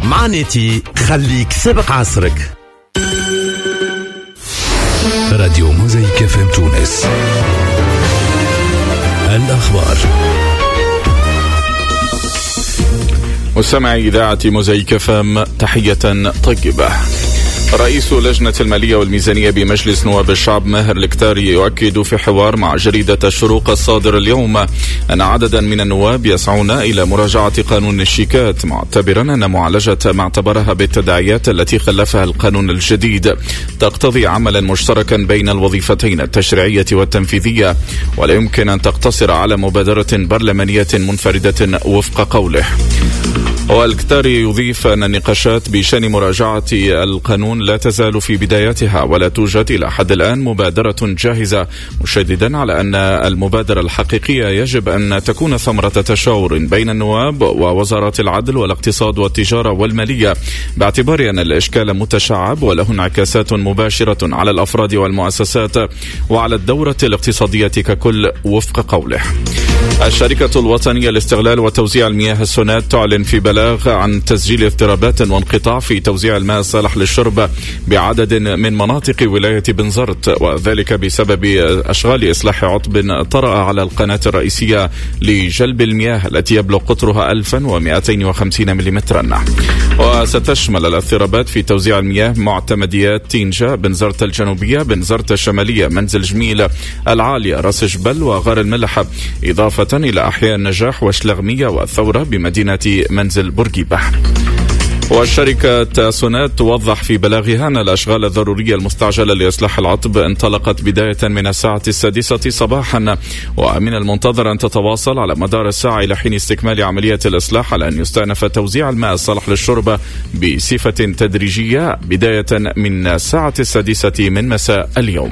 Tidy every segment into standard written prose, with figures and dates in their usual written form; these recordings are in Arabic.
مع نتي خليك سبق عصرك. راديو موزايك FM تونس. الأخبار. مستمعي إذاعة موزايك FM، تحية طيبة. رئيس لجنة المالية والميزانية بمجلس نواب الشعب ماهر الكتاري يؤكد في حوار مع جريدة الشروق الصادر اليوم أن عددا من النواب يسعون إلى مراجعة قانون الشيكات، معتبرا أن معالجة ما اعتبرها بالتداعيات التي خلفها القانون الجديد تقتضي عملا مشتركا بين الوظيفتين التشريعية والتنفيذية، ولا يمكن أن تقتصر على مبادرة برلمانية منفردة وفق قوله. والكتاري يضيف أن النقاشات بشأن مراجعة القانون لا تزال في بدايتها، ولا توجد إلى حد الآن مبادرة جاهزة، مشددا على أن المبادرة الحقيقية يجب أن تكون ثمرة تشاور بين النواب ووزارات العدل والاقتصاد والتجارة والمالية، باعتبار أن الإشكال متشعب وله انعكاسات مباشرة على الأفراد والمؤسسات وعلى الدورة الاقتصادية ككل وفق قوله. الشركة الوطنية لاستغلال وتوزيع المياه السونات تعلن في بلاغ عن تسجيل اضطرابات وانقطاع في توزيع الماء الصالح للشرب بعدد من مناطق ولاية بنزرت، وذلك بسبب أشغال إصلاح عطب طرأ على القناة الرئيسية لجلب المياه التي يبلغ قطرها 1250 ملم. وستشمل الاضطرابات في توزيع المياه معتمديات تينجا، بنزرت الجنوبية، بنزرت الشمالية، منزل جميل، العالية، راس جبل وغار الملح، إضافة إلى أحياء النجاح وشلغمية والثورة بمدينة منزل بورقيبة. والشركة سونات توضح في بلاغها أن الأشغال الضرورية المستعجلة لإصلاح العطب انطلقت بداية من الساعة 6 صباحا، ومن المنتظر أن تتواصل على مدار الساعة إلى حين استكمال عملية الإصلاح، على أن يستأنف توزيع الماء الصالح للشرب بصفة تدريجية بداية من الساعة 6 من مساء اليوم.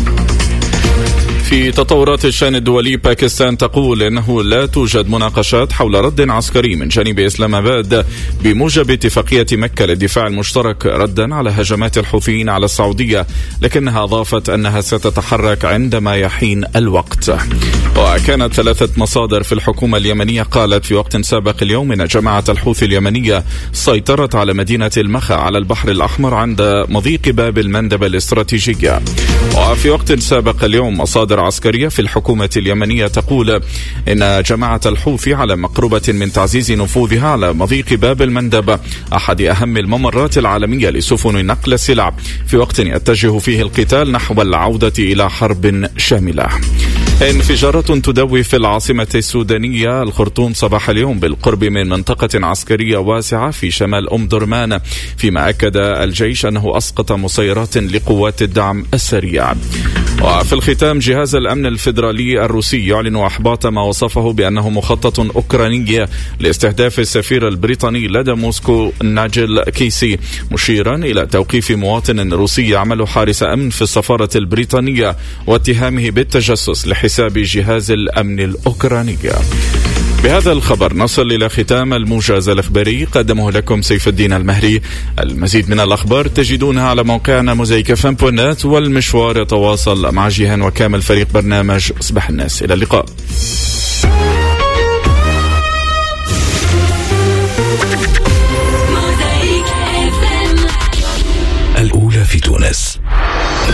في تطورات الشأن الدولي، باكستان تقول إنه لا توجد مناقشات حول رد عسكري من جانب إسلام آباد بموجب اتفاقية مكة للدفاع المشترك ردا على هجمات الحوثيين على السعودية، لكنها أضافت أنها ستتحرك عندما يحين الوقت. وكانت 3 مصادر في الحكومة اليمنية قالت في وقت سابق اليوم إن جماعة الحوثي اليمنية سيطرت على مدينة المخا على البحر الأحمر عند مضيق باب المندب الاستراتيجية. وفي وقت سابق اليوم مصادر عسكرية في الحكومة اليمنية تقول إن جماعة الحوثي على مقربة من تعزيز نفوذها على مضيق باب المندب، أحد أهم الممرات العالمية لسفن نقل السلع، في وقت يتجه فيه القتال نحو العودة إلى حرب شاملة. انفجارات تدوي في العاصمة السودانية الخرطوم صباح اليوم بالقرب من منطقة عسكرية واسعة في شمال أم درمان، فيما أكد الجيش أنه أسقط مسيرات لقوات الدعم السريع. وفي الختام، جهاز الأمن الفيدرالي الروسي يعلن إحباط ما وصفه بأنه مخطط أوكراني لاستهداف السفير البريطاني لدى موسكو ناجل كيسي، مشيرا إلى توقيف مواطن روسي يعمل حارس أمن في السفارة البريطانية واتهامه بالتجسس لحساب جهاز الأمن الأوكراني. بهذا الخبر نصل إلى ختام الموجز الإخباري، قدمه لكم سيف الدين المهري. المزيد من الأخبار تجدونها على موقعنا موزايك FM.net، والمشوار يتواصل مع جيهان وكامل فريق برنامج صباح الناس. إلى اللقاء. الأولى في تونس.